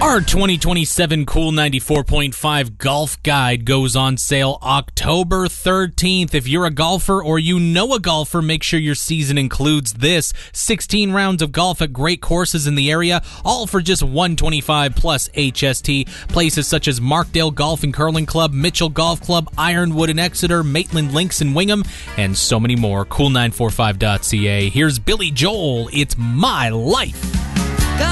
Our 2027 Cool 94.5 Golf Guide goes on sale October 13th. If you're a golfer or you know a golfer, make sure your season includes this. 16 rounds of golf at great courses in the area, all for just $125 plus HST. Places such as Markdale Golf and Curling Club, Mitchell Golf Club, Ironwood and Exeter, Maitland Links and Wingham, and so many more. Cool945.ca. Here's Billy Joel. It's My Life.